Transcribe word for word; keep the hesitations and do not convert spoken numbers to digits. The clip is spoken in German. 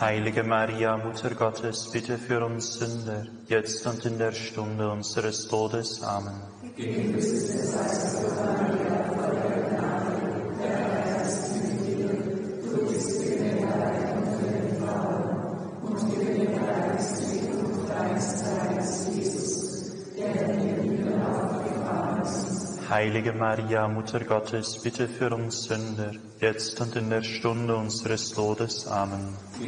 Heilige Maria, Mutter Gottes, bitte für uns Sünder, jetzt und in der Stunde unseres Todes. Amen. Heilige Maria, Mutter Gottes, bitte für uns Sünder, jetzt und in der Stunde unseres Todes. Amen.